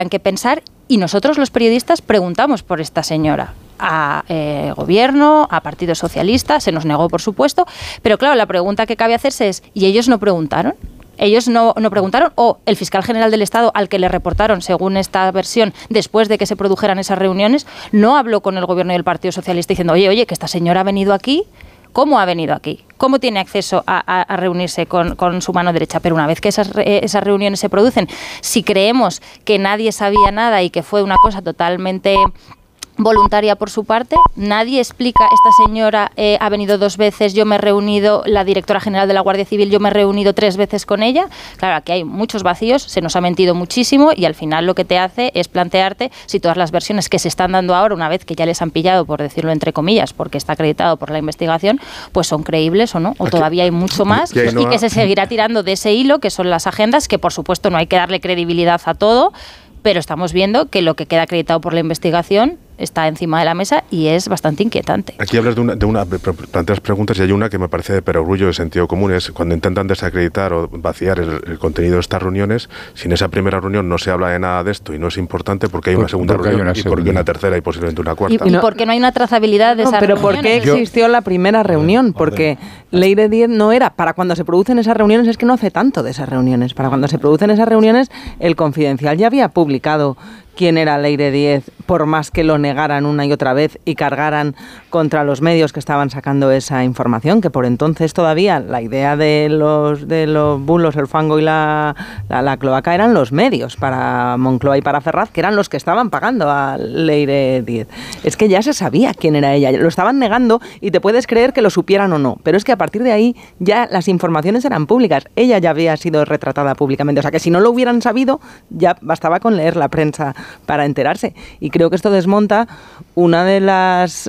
que pensar, y nosotros los periodistas preguntamos por esta señora a gobierno, a Partido Socialista, se nos negó, por supuesto, pero claro, la pregunta que cabe hacerse es, ¿y ellos no preguntaron? Ellos no preguntaron, o el fiscal general del Estado, al que le reportaron, según esta versión, después de que se produjeran esas reuniones, no habló con el gobierno y el Partido Socialista diciendo, oye, que esta señora ha venido aquí. ¿Cómo ha venido aquí? ¿Cómo tiene acceso a reunirse con su mano derecha? Pero una vez que esas reuniones se producen, si creemos que nadie sabía nada y que fue una cosa totalmente voluntaria por su parte, nadie explica, esta señora ha venido 2 veces, yo me he reunido, la directora general de la Guardia Civil, yo me he reunido 3 veces con ella. Claro, aquí hay muchos vacíos, se nos ha mentido muchísimo y al final lo que te hace es plantearte si todas las versiones que se están dando ahora, una vez que ya les han pillado, por decirlo entre comillas, porque está acreditado por la investigación, pues son creíbles o no, o todavía hay mucho más y que se seguirá tirando de ese hilo, que son las agendas, que por supuesto no hay que darle credibilidad a todo, pero estamos viendo que lo que queda acreditado por la investigación está encima de la mesa y es bastante inquietante. Aquí hablas planteas preguntas y hay una que me parece de perogrullo de sentido común, es cuando intentan desacreditar o vaciar el contenido de estas reuniones, si en esa primera reunión no se habla de nada de esto y no es importante, porque hay una segunda reunión y porque una tercera y posiblemente una cuarta. ¿Y por qué no hay una trazabilidad de esas reuniones? Pero ¿por qué existió la primera reunión? Porque Leire Díez no era, para cuando se producen esas reuniones, es que no hace tanto de esas reuniones, para cuando se producen esas reuniones, el Confidencial ya había publicado quién era Leire Díez, por más que lo negaran una y otra vez y cargaran contra los medios que estaban sacando esa información, que por entonces todavía la idea de los bulos, el fango y la cloaca eran los medios para Moncloa y para Ferraz, que eran los que estaban pagando a Leire Díez. Es que ya se sabía quién era ella, lo estaban negando y te puedes creer que lo supieran o no, pero es que a partir de ahí ya las informaciones eran públicas, ella ya había sido retratada públicamente, o sea que si no lo hubieran sabido ya bastaba con leer la prensa para enterarse. Y creo que esto desmonta una de las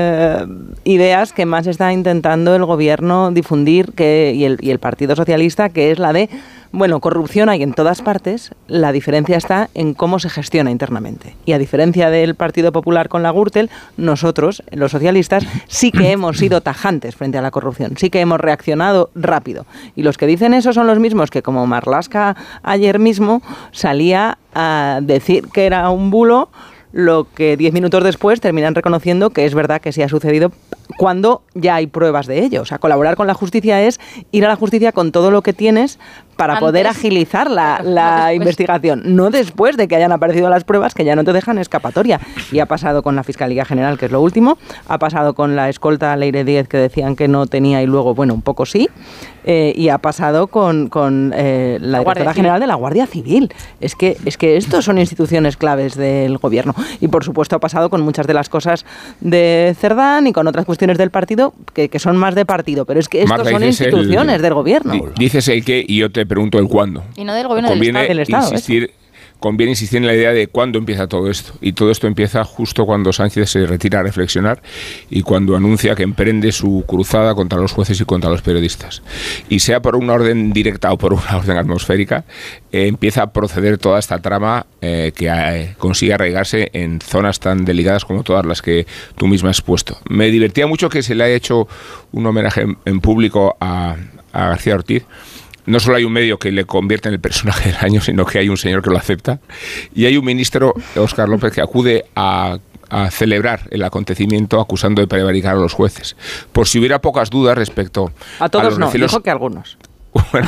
ideas que más está intentando el gobierno difundir y el Partido Socialista, que es la de, bueno, corrupción hay en todas partes, la diferencia está en cómo se gestiona internamente. Y a diferencia del Partido Popular con la Gürtel, nosotros, los socialistas, sí que hemos sido tajantes frente a la corrupción, sí que hemos reaccionado rápido. Y los que dicen eso son los mismos que, como Marlaska ayer mismo, salía a decir que era un bulo, lo que 10 minutos después terminan reconociendo que es verdad que sí ha sucedido cuando ya hay pruebas de ello. O sea, colaborar con la justicia es ir a la justicia con todo lo que tienes para poder agilizar la investigación, no después de que hayan aparecido las pruebas que ya no te dejan escapatoria. Y ha pasado con la Fiscalía General, que es lo último, ha pasado con la escolta Leire Díez, que decían que no tenía y luego, bueno, un poco sí, y ha pasado con la Directora General de la Guardia Civil. Es que estos son instituciones claves del gobierno. Y por supuesto ha pasado con muchas de las cosas de Cerdán y con otras cuestiones del partido que son más de partido, pero es que estos son instituciones del gobierno. Dices el qué y yo te pregunto el cuándo. Y no del gobierno del Estado. Conviene insistir en la idea de cuándo empieza todo esto. Y todo esto empieza justo cuando Sánchez se retira a reflexionar y cuando anuncia que emprende su cruzada contra los jueces y contra los periodistas. Y sea por una orden directa o por una orden atmosférica, empieza a proceder toda esta trama que consigue arraigarse en zonas tan delicadas como todas las que tú misma has puesto. Me divertía mucho que se le haya hecho un homenaje en público a García Ortiz. No solo hay un medio que le convierte en el personaje del año, sino que hay un señor que lo acepta. Y hay un ministro, Óscar López, que acude a celebrar el acontecimiento acusando de prevaricar a los jueces. Por si hubiera pocas dudas respecto a todos, los recelos... dijo que algunos. Bueno,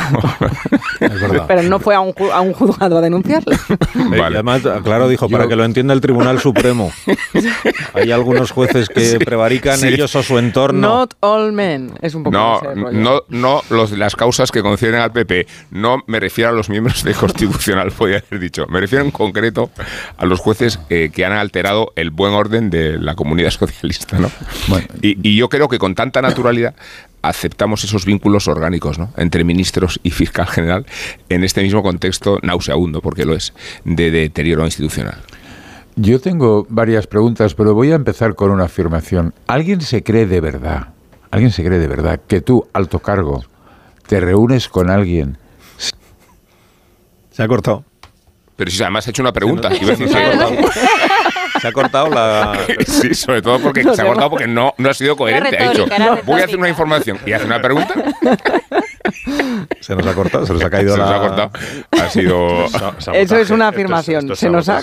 es verdad. Pero no fue a un juzgado a denunciarle. Vale. Además, claro, dijo, para que lo entienda el Tribunal Supremo. Hay algunos jueces que prevarican, ellos o su entorno. Not all men. Es un poco no las causas que conciernen al PP. No me refiero a los miembros del Constitucional, podría haber dicho. Me refiero en concreto a los jueces que han alterado el buen orden de la comunidad socialista, ¿no? Bueno. Y yo creo que con tanta naturalidad aceptamos esos vínculos orgánicos, ¿no?, entre ministros y fiscal general en este mismo contexto nauseabundo, porque lo es, de deterioro institucional. Yo tengo varias preguntas, pero voy a empezar con una afirmación. ¿Alguien se cree de verdad que tú, alto cargo, te reúnes con alguien? Se ha cortado. Pero si además ha hecho una pregunta. Se ha cortado la... Sí, sobre todo porque se ha cortado porque no ha sido coherente. Ha dicho, voy a hacer una información y hace una pregunta. Se nos ha cortado, se nos ha caído se nos ha cortado. Ha sido... Eso es una afirmación. Se nos ha